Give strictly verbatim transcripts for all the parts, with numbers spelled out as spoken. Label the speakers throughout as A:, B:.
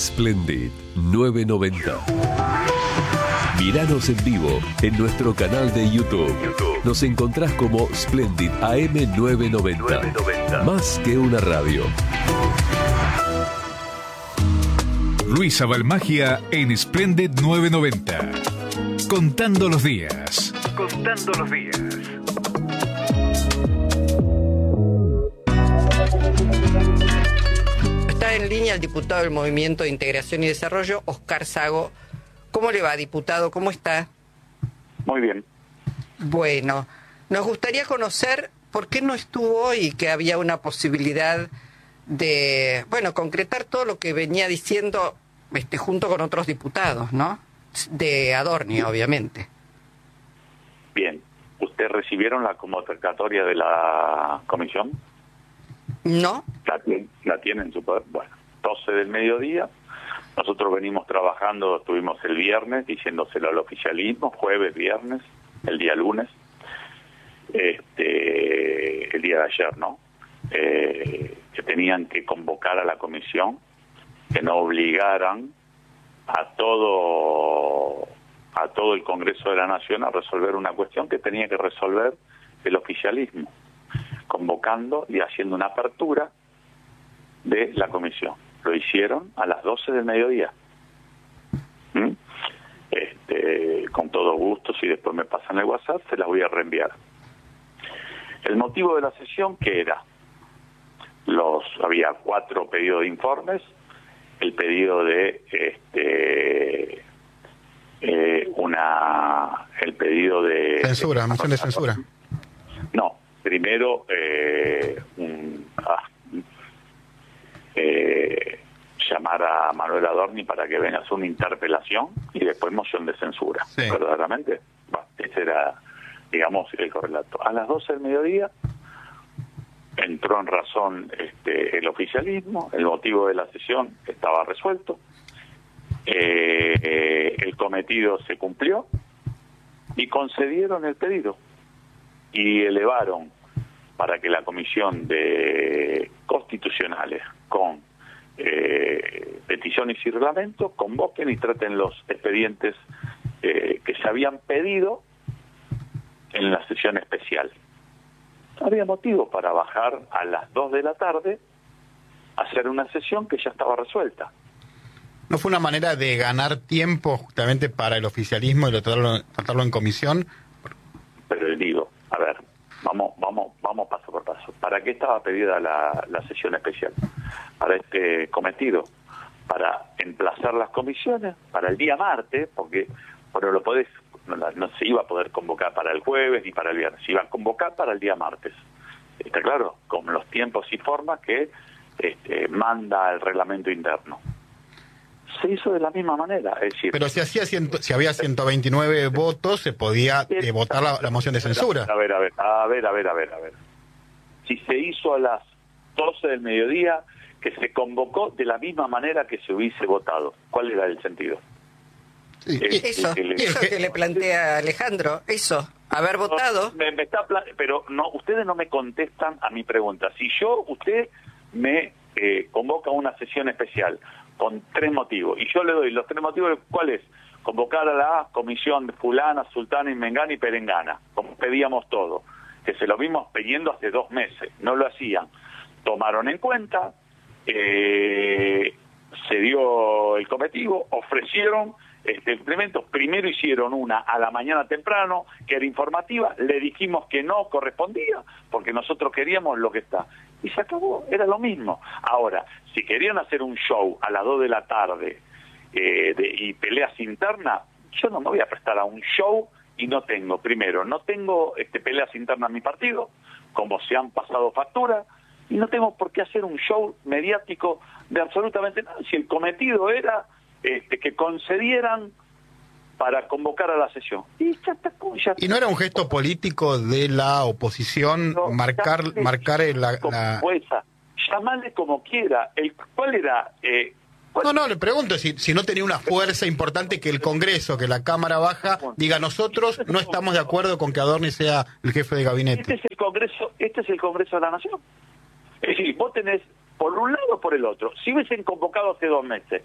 A: Splendid nueve noventa. Míranos en vivo en nuestro canal de YouTube. Nos encontrás como Splendid A M nueve noventa. Más que una radio.
B: Luisa Balmagia en Splendid nueve noventa. Contando los días. Contando los días.
C: Está en línea el diputado del Movimiento de Integración y Desarrollo, Oscar Sago. ¿Cómo le va, diputado? ¿Cómo está?
D: Muy bien.
C: Bueno, nos gustaría conocer por qué no estuvo hoy, que había una posibilidad de, bueno, concretar todo lo que venía diciendo este, junto con otros diputados, ¿no? De Adorni, obviamente.
D: Bien. ¿Ustedes recibieron la convocatoria de la comisión?
C: ¿No?
D: La, la tienen en su poder. Bueno, doce del mediodía. Nosotros venimos trabajando, estuvimos el viernes diciéndoselo al oficialismo, jueves, viernes, el día lunes, este, el día de ayer, ¿no? Eh, que tenían que convocar a la comisión, que no obligaran a todo a todo el Congreso de la Nación a resolver una cuestión que tenía que resolver el oficialismo, convocando y haciendo una apertura de la comisión. Lo hicieron a las doce del mediodía. ¿Mm? Este, con todo gusto, si después me pasan el WhatsApp, se las voy a reenviar. El motivo de la sesión, ¿qué era? Los, había cuatro pedidos de informes, el pedido de este eh, una el pedido de
E: censura, moción de censura.
D: No, primero eh, un, ah, eh, llamar a Manuel Adorni para que venga a hacer una interpelación y después moción de censura. Sí. ¿Verdaderamente? Bueno, ese era, digamos, el correlato. A las doce del mediodía entró en razón este, el oficialismo, el motivo de la sesión estaba resuelto, eh, eh, el cometido se cumplió y concedieron el pedido y elevaron para que la comisión de constitucionales con eh, peticiones y reglamentos convoquen y traten los expedientes eh, que se habían pedido en la sesión especial. Había motivo para bajar a las dos de la tarde a hacer una sesión que ya estaba resuelta.
E: ¿No fue una manera de ganar tiempo justamente para el oficialismo y tratarlo, tratarlo en comisión?
D: Pero le digo, a ver, vamos vamos vamos paso por paso. ¿Para qué estaba pedida la, la sesión especial? Para este cometido, para emplazar las comisiones, para el día martes, porque bueno, lo podés, no, no se iba a poder convocar para el jueves ni para el viernes, se iba a convocar para el día martes. ¿Está claro? Con los tiempos y formas que este, manda el reglamento interno. Se hizo de la misma manera, es decir...
E: Pero si hacía ciento, si había ciento veintinueve votos, se podía eh, votar la, la moción de censura.
D: A ver, a ver, a ver, a ver, a ver, a ver. Si se hizo a las doce del mediodía, que se convocó de la misma manera que se hubiese votado. ¿Cuál era el sentido?
C: Sí. Es, eso, el, el, eso que le plantea Alejandro, eso, haber votado...
D: Me, me está, pero no, ustedes no me contestan a mi pregunta. Si yo, usted me eh, convoca a una sesión especial con tres motivos, y yo le doy los tres motivos, ¿cuál es? Convocar a la comisión de fulana, sultana y mengana y perengana, como pedíamos todo, que se lo vimos pidiendo hace dos meses, no lo hacían. Tomaron en cuenta, eh, se dio el cometido, ofrecieron este implementos, primero hicieron una a la mañana temprano, que era informativa, le dijimos que no correspondía, porque nosotros queríamos lo que está. Y se acabó, era lo mismo. Ahora, si querían hacer un show a las dos de la tarde eh, de, y peleas internas, yo no me voy a prestar a un show y no tengo, primero, no tengo este, peleas internas en mi partido, como se han pasado factura, y no tengo por qué hacer un show mediático de absolutamente nada. Si el cometido era este, que concedieran para convocar a la sesión. Y, ya está, ya
E: ¿Y no era un gesto político de la oposición no, marcar llamale, marcar la, la...
D: Fuerza, llamarle como quiera? El, ¿Cuál era? Eh, ¿cuál
E: no, no, le pregunto si, si no tenía una fuerza importante que el Congreso, que la Cámara Baja, diga nosotros no estamos de acuerdo con que Adorni sea el jefe de gabinete.
D: Este es el Congreso, este es el Congreso de la Nación. Es decir, vos tenés por un lado o por el otro. Si hubiesen convocado hace dos meses,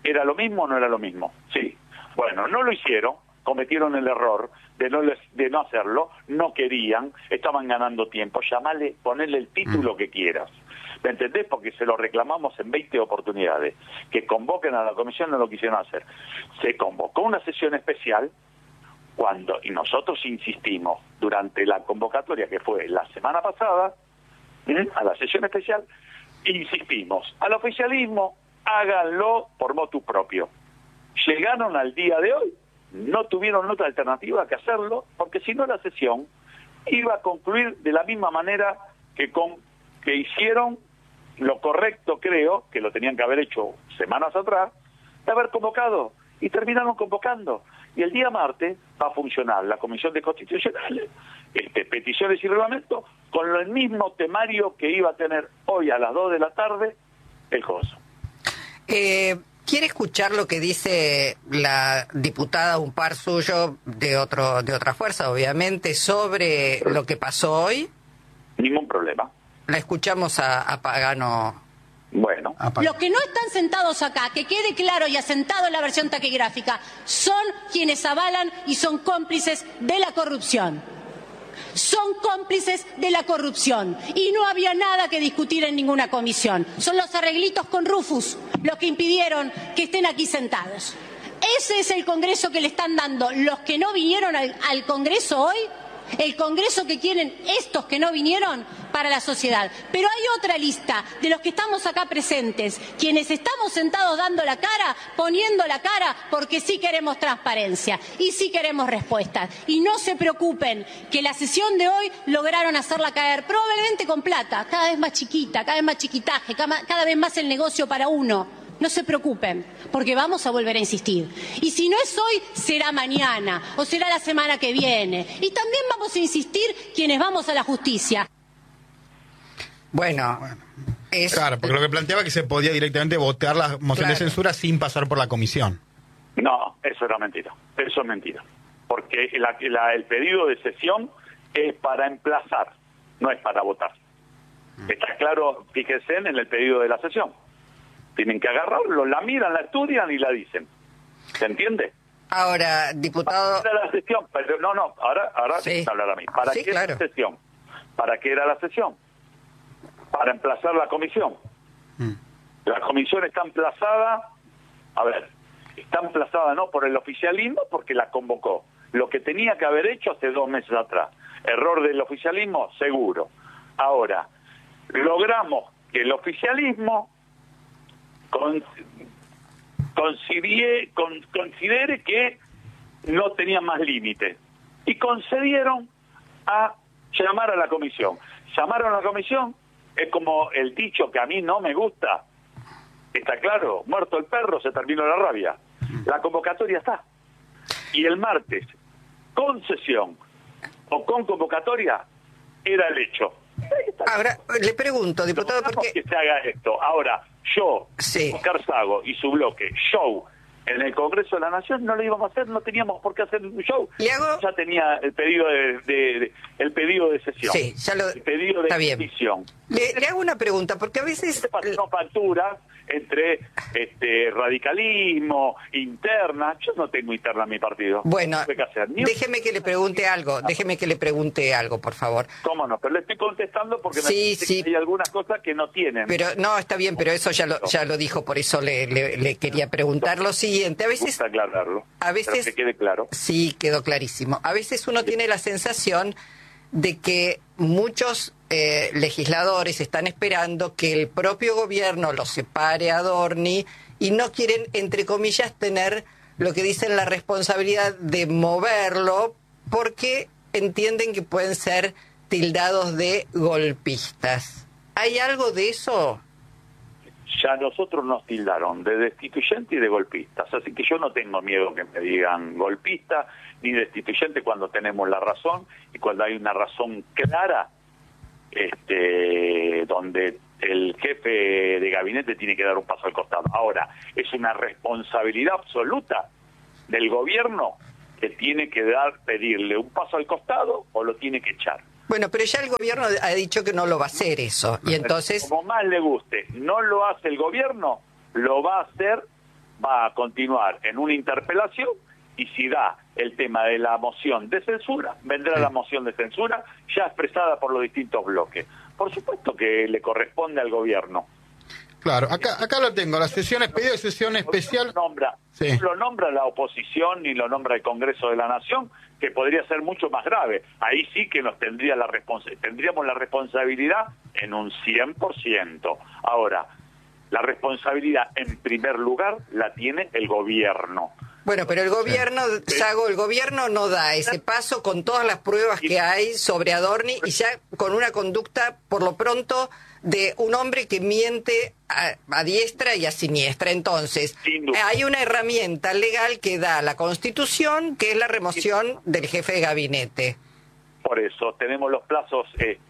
D: ¿Era lo mismo o no era lo mismo? Sí. Bueno, no lo hicieron, cometieron el error de no les, de no hacerlo, no querían, estaban ganando tiempo. Llamale, ponele el título mm. que quieras. ¿Me entendés? Porque se lo reclamamos en veinte oportunidades. Que convoquen a la comisión, no lo quisieron hacer. Se convocó una sesión especial cuando, y nosotros insistimos durante la convocatoria que fue la semana pasada, ¿eh? a la sesión especial, insistimos, al oficialismo, háganlo por motu propio. Llegaron al día de hoy, no tuvieron otra alternativa que hacerlo, porque si no la sesión iba a concluir de la misma manera que con que hicieron lo correcto, creo, que lo tenían que haber hecho semanas atrás, de haber convocado, y terminaron convocando. Y el día martes va a funcionar la Comisión de Constitucionales, este, peticiones y reglamentos, con el mismo temario que iba a tener hoy a las dos de la tarde el Coso.
C: Eh, ¿Quiere escuchar lo que dice la diputada, un par suyo, de otro de otra fuerza, obviamente, sobre lo que pasó hoy?
D: Ningún problema.
C: La escuchamos a, a Pagano.
D: Bueno.
F: Los que no están sentados acá, que quede claro y asentado en la versión taquigráfica, son quienes avalan y son cómplices de la corrupción. Son cómplices de la corrupción. Y no había nada que discutir en ninguna comisión. Son los arreglitos con Rufus los que impidieron que estén aquí sentados. Ese es el Congreso que le están dando los que no vinieron al, al Congreso hoy. El Congreso que quieren estos que no vinieron para la sociedad. Pero hay otra lista de los que estamos acá presentes, quienes estamos sentados dando la cara, poniendo la cara, porque sí queremos transparencia y sí queremos respuestas. Y no se preocupen, que la sesión de hoy lograron hacerla caer, probablemente con plata, cada vez más chiquita, cada vez más chiquitaje, cada, cada vez más el negocio para uno. No se preocupen, porque vamos a volver a insistir. Y si no es hoy, será mañana, o será la semana que viene. Y también vamos a insistir quienes vamos a la justicia.
C: Bueno, es...
E: Claro, porque lo que planteaba es que se podía directamente votar la moción claro. de censura sin pasar por la comisión.
D: No, eso era mentira. Eso es mentira. Porque la, la, el pedido de sesión es para emplazar, no es para votar. Está claro, fíjense en el pedido de la sesión. Tienen que agarrarlo, la miran, la estudian y la dicen. ¿Se entiende?
C: Ahora, diputado...
D: ¿Para qué era la sesión? Pero, no, no, ahora, ahora
C: sí.
D: hablar a mí. ¿Para
C: sí,
D: qué
C: claro.
D: era la sesión? ¿Para qué era la sesión? Para emplazar la comisión. Mm. La comisión está emplazada, a ver, está emplazada no por el oficialismo, porque la convocó. Lo que tenía que haber hecho hace dos meses atrás. Error del oficialismo, seguro. Ahora, logramos que el oficialismo Con, considere, con, considere que no tenía más límite y concedieron a llamar a la comisión. Llamaron a la comisión, es como el dicho que a mí no me gusta, está claro, muerto el perro, se terminó la rabia. La convocatoria está. Y el martes, con sesión o con convocatoria, era el hecho.
C: Ahora, le pregunto, diputado,
D: no
C: porque...
D: que se haga esto. Ahora, yo,
C: sí.
D: Oscar Sago y su bloque, show, en el Congreso de la Nación, no lo íbamos a hacer, no teníamos por qué hacer un show.
C: ¿Le hago...
D: Ya tenía el pedido de, de, de el pedido de sesión.
C: Sí, ya lo...
D: El pedido de
C: Está bien.
D: petición.
C: Le, le hago una pregunta, porque a veces...
D: Se pasaron facturas entre este radicalismo, interna. Yo no tengo interna en mi partido.
C: Bueno,
D: no que hacer. Ni
C: déjeme un... que le pregunte algo, déjeme que le pregunte algo, por favor.
D: ¿Cómo no? Pero le estoy contestando porque
C: sí,
D: me
C: sí.
D: que hay algunas cosas que no tienen.
C: Pero no, está bien, pero eso ya lo, ya lo dijo, por eso le, le, le quería preguntar lo siguiente. A veces...
D: Me gusta aclararlo.
C: A veces...
D: Que quede claro.
C: Sí, quedó clarísimo. A veces uno tiene la sensación de que muchos eh, legisladores están esperando que el propio gobierno lo separe a Adorni y no quieren, entre comillas, tener lo que dicen la responsabilidad de moverlo porque entienden que pueden ser tildados de golpistas. ¿Hay algo de eso?
D: Ya nosotros nos tildaron de destituyente y de golpistas, así que yo no tengo miedo que me digan golpista ni destituyente cuando tenemos la razón y cuando hay una razón clara, este, donde el jefe de gabinete tiene que dar un paso al costado. Ahora, es una responsabilidad absoluta del gobierno que tiene que dar, pedirle un paso al costado o lo tiene que echar.
C: Bueno, pero ya el gobierno ha dicho que no lo va a hacer eso, y entonces...
D: Como más le guste, no lo hace el gobierno, lo va a hacer va a continuar en una interpelación y si da el tema de la moción de censura, vendrá sí. la moción de censura ya expresada por los distintos bloques. Por supuesto que le corresponde al gobierno.
E: Claro, acá acá lo tengo, la sesión, pedido de sesión especial.
D: No lo nombra,
E: sí.
D: no lo nombra la oposición ni lo nombra el Congreso de la Nación, que podría ser mucho más grave. Ahí sí que nos tendría la responsa- tendríamos la responsabilidad en un cien por ciento. Ahora, la responsabilidad en primer lugar la tiene el gobierno.
C: Bueno, pero el gobierno, sí. Sago, el gobierno no da ese paso con todas las pruebas que hay sobre Adorni y ya con una conducta, por lo pronto, de un hombre que miente a, a diestra y a siniestra. Entonces, hay una herramienta legal que da la Constitución, que es la remoción del jefe de gabinete.
D: Por eso tenemos los plazos,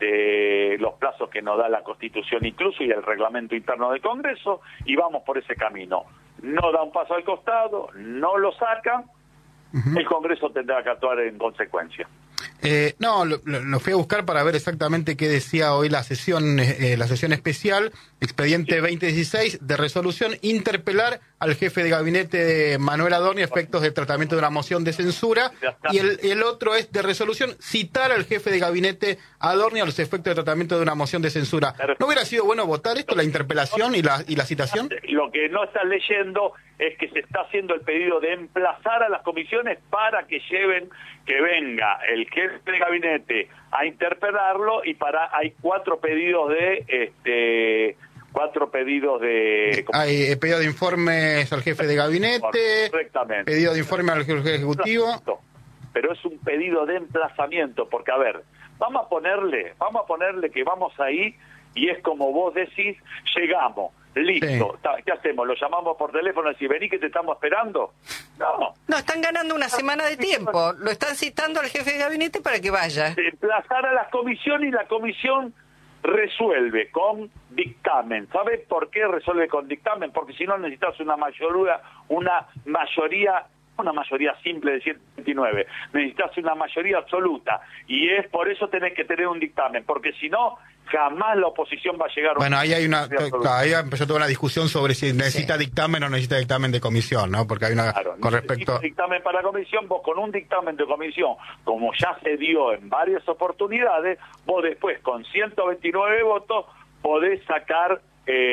D: este, los plazos que nos da la Constitución incluso y el reglamento interno del Congreso, y vamos por ese camino. No da un paso al costado, no lo sacan, uh-huh. el Congreso tendrá que actuar en consecuencia.
E: Eh, no, lo, lo fui a buscar para ver exactamente qué decía hoy la sesión, eh, la sesión especial, expediente sí. veinte dieciséis, de resolución, interpelar al jefe de gabinete de Manuel Adorni a efectos de tratamiento de una moción de censura, y el, el otro es de resolución, citar al jefe de gabinete Adorni a los efectos de tratamiento de una moción de censura. ¿No hubiera sido bueno votar esto, la interpelación y la, y la citación?
D: Lo que no estás leyendo es que se está haciendo el pedido de emplazar a las comisiones para que lleven, que venga el jefe de gabinete a interpelarlo, y para hay cuatro pedidos de este cuatro pedidos de
E: hay eh, pedido de informes al jefe de gabinete,
D: correctamente,
E: pedido de informe al jefe ejecutivo,
D: pero es un pedido de emplazamiento, porque a ver, vamos a ponerle, vamos a ponerle que vamos ahí y es como vos decís, llegamos, listo, sí. ¿Qué hacemos? ¿Lo llamamos por teléfono y decimos, vení que te estamos esperando? No.
C: No, están ganando una semana de tiempo, lo están citando al jefe de gabinete para que vaya.
D: Emplazar a la comisión y la comisión resuelve con dictamen. ¿Sabes por qué resuelve con dictamen? Porque si no necesitas una mayoría, una mayoría, una mayoría simple de ciento veintinueve. Necesitas una mayoría absoluta. Y es por eso tenés que tener un dictamen, porque si no, jamás la oposición va a llegar a
E: Bueno, ahí hay una, ahí empezó toda una discusión sobre si necesita sí. dictamen o necesita dictamen de comisión, ¿no? Porque hay una
D: claro,
E: con respecto
D: dictamen para comisión, vos con un dictamen de comisión, como ya se dio en varias oportunidades, vos después con ciento veintinueve votos podés sacar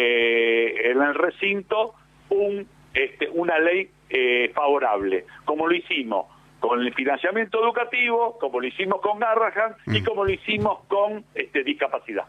D: eh, en el recinto un este, una ley eh, favorable, como lo hicimos con el financiamiento educativo, como lo hicimos con Garrahan mm. y como lo hicimos con este, discapacidad.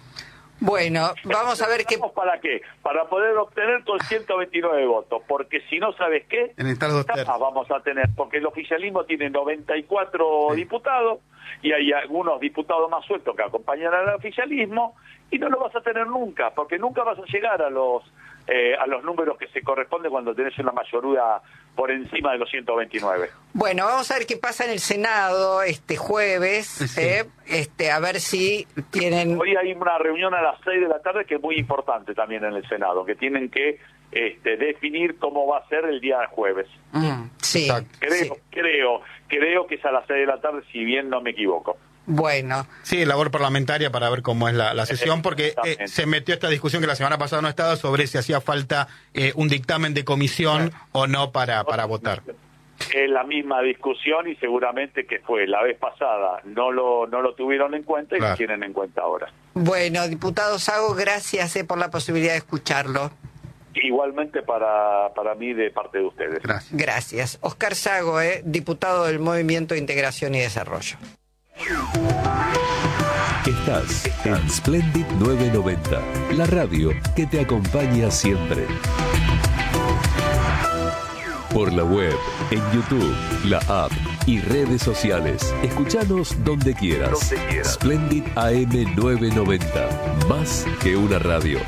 C: Bueno, vamos a ver qué...
D: ¿Para qué? Para poder obtener con ciento veintinueve votos, porque si no, ¿sabes qué? Ah, vamos a tener, porque el oficialismo tiene noventa y cuatro sí. diputados, y hay algunos diputados más sueltos que acompañan al oficialismo, y no lo vas a tener nunca, porque nunca vas a llegar a los eh, a los números que se corresponden cuando tenés una mayoría por encima de los ciento veintinueve.
C: Bueno, vamos a ver qué pasa en el Senado este jueves, sí. eh, este a ver si tienen...
D: Hoy hay una reunión a las seis de la tarde que es muy importante también en el Senado, que tienen que este, definir cómo va a ser el día jueves.
C: Mm, sí,
D: creo,
C: sí.
D: creo, creo que es a las seis de la tarde, si bien no me equivoco.
C: Bueno.
E: Sí, labor parlamentaria para ver cómo es la, la sesión, porque eh, se metió esta discusión que la semana pasada no estaba sobre si hacía falta eh, un dictamen de comisión sí. o no para, para votar.
D: Es la misma discusión y seguramente que fue la vez pasada, no lo no lo tuvieron en cuenta y claro. lo tienen en cuenta ahora.
C: Bueno, diputado Sago, gracias eh, por la posibilidad de escucharlo.
D: Igualmente para, para mí de parte de ustedes.
C: Gracias. Gracias. Oscar Sago, eh, diputado del Movimiento de Integración y Desarrollo.
A: Estás en Splendid novecientos noventa, la radio que te acompaña siempre. Por la web, en YouTube, la app y redes sociales. Escuchanos donde quieras. Donde quieras. Splendid A M novecientos noventa, más que una radio.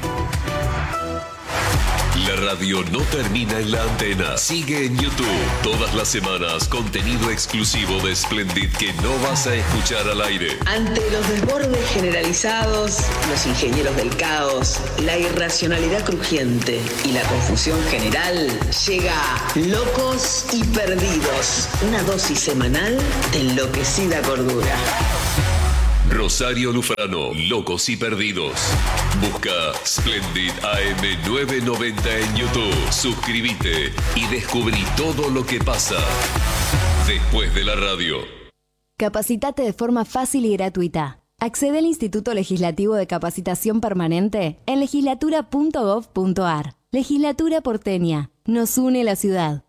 A: La radio no termina en la antena. Sigue en YouTube todas las semanas contenido exclusivo de Splendid que no vas a escuchar al aire.
G: Ante los desbordes generalizados, los ingenieros del caos, la irracionalidad crujiente y la confusión general, llega Locos y Perdidos, una dosis semanal de enloquecida cordura.
A: Rosario Lufrano, Locos y Perdidos. Busca Splendid A M novecientos noventa en YouTube. Suscríbete y descubrí todo lo que pasa después de la radio.
H: Capacitate de forma fácil y gratuita. Accede al Instituto Legislativo de Capacitación Permanente en legislatura punto gov punto ar. Legislatura porteña. Nos une la ciudad.